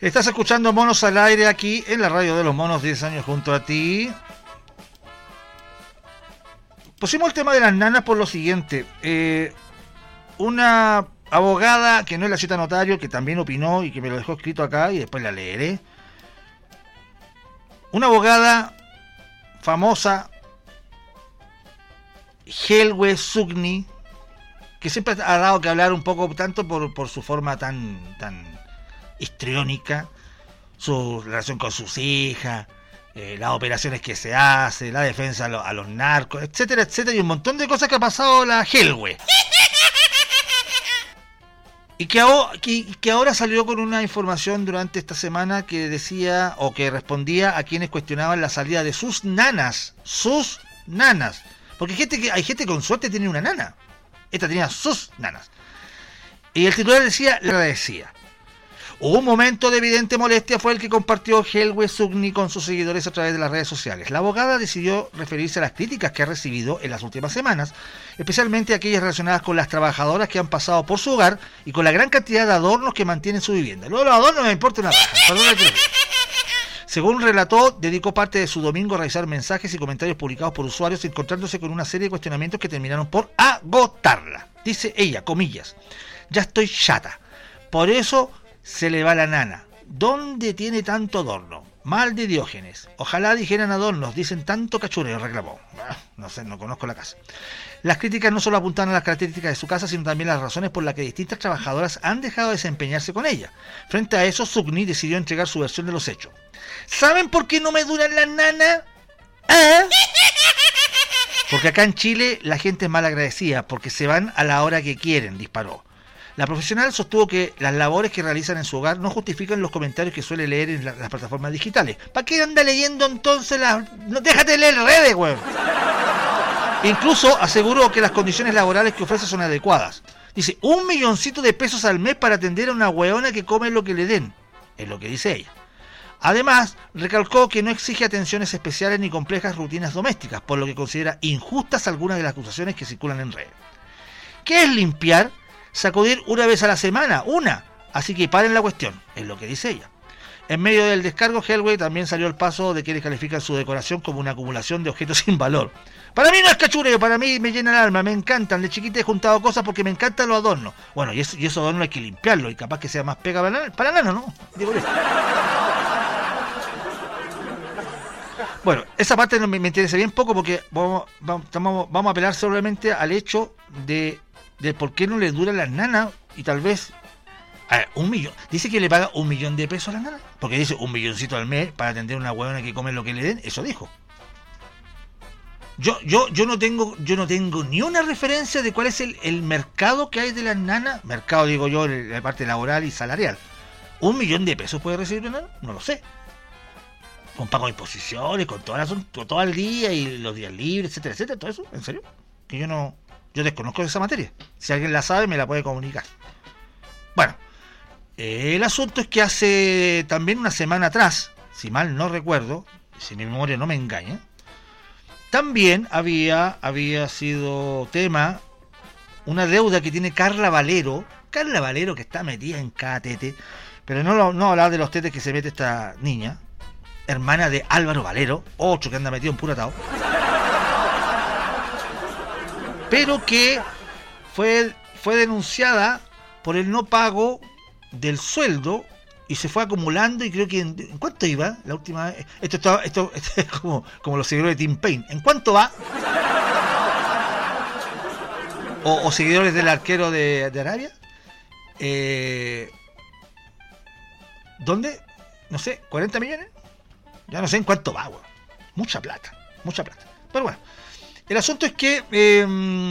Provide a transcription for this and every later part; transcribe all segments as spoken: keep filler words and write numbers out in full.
Estás escuchando Monos al Aire aquí en la radio de los monos, diez años junto a ti. Pusimos el tema de las nanas por lo siguiente. Eh, una abogada, que no es la cita notario, que también opinó y que me lo dejó escrito acá y después la leeré. Una abogada famosa, Helwe Sugni, que siempre ha dado que hablar un poco, tanto por, por su forma tan, tan histriónica, su relación con sus hijas, eh, las operaciones que se hace, la defensa a, lo, a los narcos, etcétera, etcétera, y un montón de cosas que ha pasado la Helwe. Y que, ahora, que, que ahora salió con una información durante esta semana que decía, o que respondía a quienes cuestionaban la salida de sus nanas, sus nanas. Porque hay gente que, hay gente que con suerte tiene una nana. Esta tenía sus nanas. Y el titular decía, le agradecía. Hubo un momento de evidente molestia, fue el que compartió Helwe Sugni con sus seguidores a través de las redes sociales. La abogada decidió referirse a las críticas que ha recibido en las últimas semanas, especialmente aquellas relacionadas con las trabajadoras que han pasado por su hogar y con la gran cantidad de adornos que mantienen su vivienda. Luego los adornos me importa una paja, perdón que lo diga. Según relató, dedicó parte de su domingo a revisar mensajes y comentarios publicados por usuarios, encontrándose con una serie de cuestionamientos que terminaron por agotarla. Dice ella, comillas, ya estoy chata, por eso se le va la nana. ¿Dónde tiene tanto adorno? Mal de Diógenes. Ojalá dijeran adornos, dicen tanto cachureo, reclamó. No sé, no conozco la casa. Las críticas no solo apuntan a las características de su casa, sino también a las razones por las que distintas trabajadoras han dejado de desempeñarse con ella. Frente a eso, Sugni decidió entregar su versión de los hechos. ¿Saben por qué no me duran las nanas? ¿Ah? Porque acá en Chile la gente es mal agradecida, porque se van a la hora que quieren, disparó. La profesional sostuvo que las labores que realizan en su hogar no justifican los comentarios que suele leer en la, las plataformas digitales. ¿Para qué anda leyendo entonces las...? No, déjate leer redes, güey. Incluso aseguró que las condiciones laborales que ofrece son adecuadas. Dice, un milloncito de pesos al mes para atender a una hueona que come lo que le den. Es lo que dice ella. Además, recalcó que no exige atenciones especiales ni complejas rutinas domésticas, por lo que considera injustas algunas de las acusaciones que circulan en redes. ¿Qué es limpiar? Sacudir una vez a la semana, una. Así que paren la cuestión, es lo que dice ella. En medio del descargo, Helwe también salió al paso de quienes califican su decoración como una acumulación de objetos sin valor. Para mí no es cachureo, para mí me llena el alma, me encantan. De chiquita he juntado cosas porque me encantan los adornos. Bueno, y, eso, y esos adornos hay que limpiarlos y capaz que sea más pega para, para nano, ¿no? Digo yo. Bueno, esa parte no me, me interesa bien poco porque vamos, vamos, vamos a apelar solamente al hecho de... de por qué no le duran las nanas y tal vez a ver, un millón. Dice que le paga un millón de pesos a las nanas, porque dice un milloncito al mes para atender a una huevona que come lo que le den. Eso dijo. Yo, yo, yo no tengo, yo no tengo ni una referencia de cuál es el, el mercado que hay de las nanas. Mercado digo yo, en la parte laboral y salarial. ¿Un millón de pesos puede recibir una nana? No lo sé. Con pago de imposiciones, con todas las, todo el día y los días libres, etcétera, etcétera, todo eso. ¿En serio? Que yo no. Yo desconozco esa materia. Si alguien la sabe, me la puede comunicar. Bueno, el asunto es que hace también una semana atrás, si mal no recuerdo, si mi memoria no me engaña, también había, había sido tema una deuda que tiene Carla Valero. Carla Valero que está metida en cada tete, pero no, no hablar de los tetes que se mete esta niña, hermana de Álvaro Valero, otro que anda metido en puro atado. Pero que fue, fue denunciada por el no pago del sueldo y se fue acumulando y creo que en, ¿en cuánto iba la última vez? Esto, esto, esto, esto es como, como los seguidores de Tim Payne. ¿En cuánto va? O, o seguidores del arquero de, de Arabia. Eh, ¿Dónde? No sé, ¿cuarenta millones? Ya no sé en cuánto va, güey. Mucha plata, mucha plata. Pero bueno. El asunto es que eh,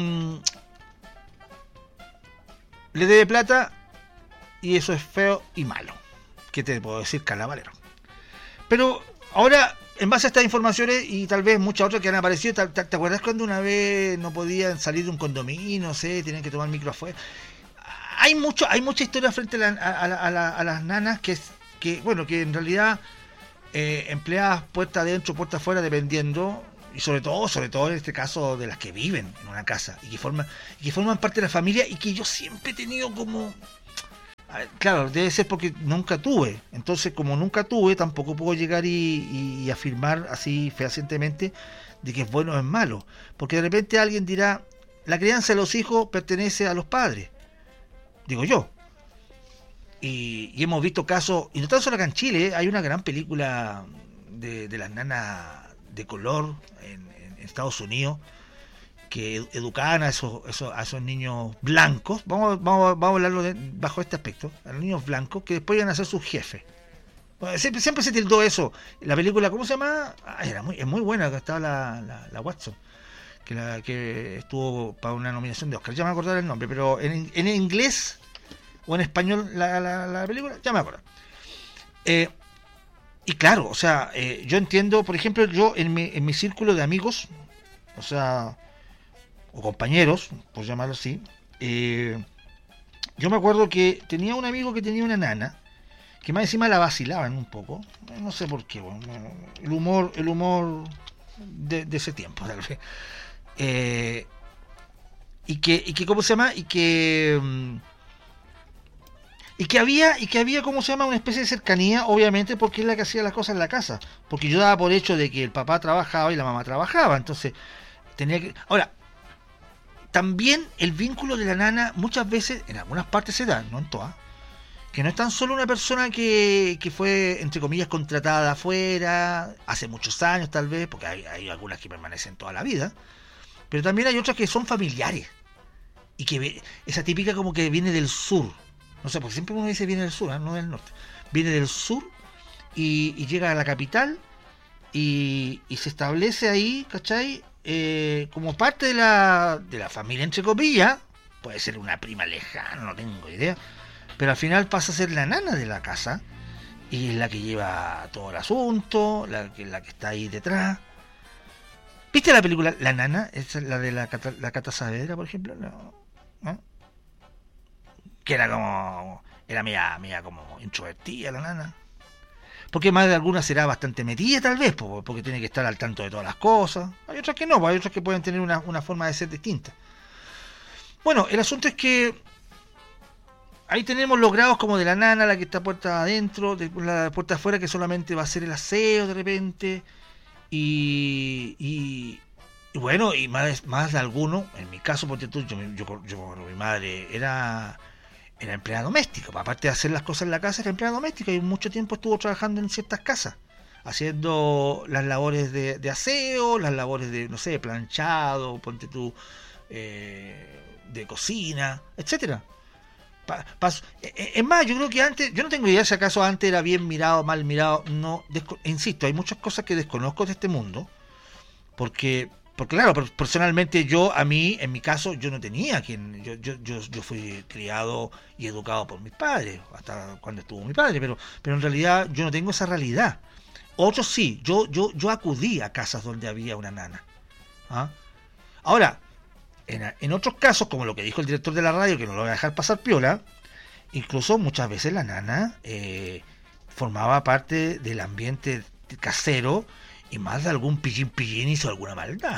le debe plata y eso es feo y malo. ¿Qué te puedo decir, Carla Valero? Pero ahora, en base a estas informaciones y tal vez muchas otras que han aparecido, ¿te, te, te acuerdas cuando una vez no podían salir de un condominio, no sé, tenían que tomar micro afuera? Hay mucho, hay mucha historia frente a, la, a, la, a, la, a las nanas que, que, bueno, que en realidad eh, empleadas puerta adentro, puerta afuera, dependiendo... Y sobre todo, sobre todo en este caso de las que viven en una casa y que forman, y que forman parte de la familia y que yo siempre he tenido como... Claro, debe ser porque nunca tuve. Entonces, como nunca tuve, tampoco puedo llegar y, y, y afirmar así fehacientemente de que es bueno o es malo. Porque de repente alguien dirá, la crianza de los hijos pertenece a los padres. Digo yo. Y, y hemos visto casos, y no tan solo acá en Chile, ¿eh? Hay una gran película de, de las nanas de color en, en Estados Unidos que educaban a esos, esos, a esos niños blancos, vamos, vamos, vamos a hablarlo de, bajo este aspecto, a los niños blancos que después iban a ser sus jefes. Bueno, siempre, siempre se tildó eso. La película, ¿cómo se llama? Ah, era muy, es muy buena, que estaba la, la, la Watson, que, la, que estuvo para una nominación de Oscar, ya me acordar el nombre, pero en, en inglés o en español la, la, la película, ya me acuerdo. Eh, y claro, o sea, eh, yo entiendo, por ejemplo, yo en mi, en mi círculo de amigos, o sea, o compañeros, por llamarlo así, eh, yo me acuerdo que tenía un amigo que tenía una nana, que más encima la vacilaban un poco, no sé por qué, bueno, el humor, el humor de, de ese tiempo, tal vez. Eh, y que, y que, ¿cómo se llama? Y que... Y que había, y que había, ¿cómo se llama? Una especie de cercanía, obviamente, porque es la que hacía las cosas en la casa. Porque yo daba por hecho de que el papá trabajaba y la mamá trabajaba. Entonces, tenía que... Ahora, también el vínculo de la nana muchas veces, en algunas partes se da, no en todas, que no es tan solo una persona que, que fue, entre comillas, contratada afuera, hace muchos años tal vez, porque hay, hay algunas que permanecen toda la vida, pero también hay otras que son familiares. Y que esa típica como que viene del sur. No sé, porque siempre uno dice viene del sur, ¿eh? No del norte. Viene del sur y, y llega a la capital y, y se establece ahí, ¿cachai? Eh, como parte de la, de la familia, entre comillas. Puede ser una prima lejana, no tengo idea. Pero al final pasa a ser la nana de la casa y es la que lleva todo el asunto, la que, la que está ahí detrás. ¿Viste la película La Nana? Es la de la Cata, la Cata Saavedra, por ejemplo. ¿No? ¿No? Que era como... Era media, media como introvertida la nana. Porque más de alguna será bastante metida tal vez, porque tiene que estar al tanto de todas las cosas. Hay otras que no, hay otras que pueden tener una, una forma de ser distinta. Bueno, el asunto es que ahí tenemos los grados como de la nana, la que está puerta adentro, de la puerta afuera que solamente va a hacer el aseo de repente. Y, y, y bueno, y más, más de alguno, en mi caso, porque tú, yo, yo, yo, mi madre era... era empleada doméstica, aparte de hacer las cosas en la casa, era empleada doméstica y mucho tiempo estuvo trabajando en ciertas casas, haciendo las labores de, de aseo, las labores de, no sé, planchado, ponte tú, eh, de cocina, etcétera. Pa, pa, es más, yo creo que antes, yo no tengo idea si acaso antes era bien mirado, mal mirado, no, desco, insisto, hay muchas cosas que desconozco de este mundo, porque... Porque claro, personalmente yo, a mí, en mi caso, yo no tenía quien, yo, yo, yo, yo fui criado y educado por mis padres, hasta cuando estuvo mi padre, pero, pero en realidad yo no tengo esa realidad. Otros sí, yo, yo, yo acudí a casas donde había una nana. ¿Ah? Ahora, en, en otros casos, como lo que dijo el director de la radio, que no lo voy a dejar pasar piola, incluso muchas veces la nana eh, formaba parte del ambiente casero. Y más de algún pillín pillín hizo alguna maldad.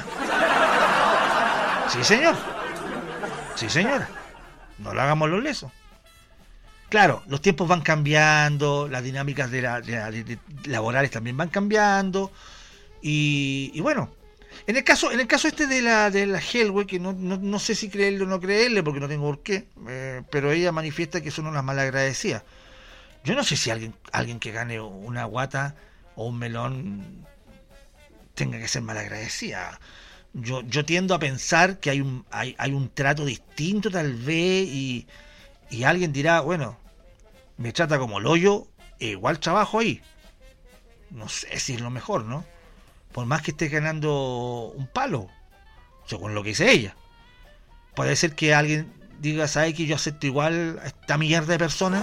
Sí, señor. Sí, señora. No lo hagamos los lesos. Claro, los tiempos van cambiando, las dinámicas de la, de la, de, de, laborales también van cambiando. Y, y bueno, en el caso en el caso este de la de la Hellway, que no, no, no sé si creerle o no creerle, porque no tengo por qué, eh, pero ella manifiesta que son unas malagradecidas. Yo no sé si alguien, alguien que gane una guata o un melón tenga que ser malagradecida. Yo, yo tiendo a pensar que hay un, hay, hay un trato distinto tal vez y, y alguien dirá, bueno, me trata como el hoyo, e igual trabajo ahí. No sé si es lo mejor, ¿no? Por más que esté ganando un palo, según lo que dice ella. Puede ser que alguien diga, ¿sabes que yo acepto igual a esta mierda de personas?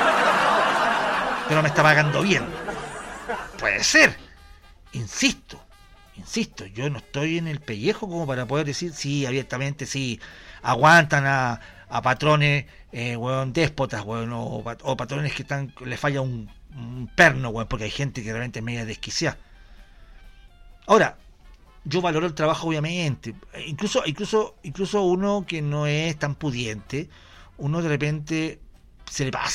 Pero me está pagando bien. Puede ser. Insisto. Insisto, yo no estoy en el pellejo como para poder decir, sí, abiertamente, sí, aguantan a, a patrones, eh, weón, déspotas, weón, o, o patrones que están, le falla un, un perno, weón, porque hay gente que realmente es media desquiciada. Ahora, yo valoro el trabajo, obviamente, incluso, incluso, incluso uno que no es tan pudiente, uno de repente se le pasa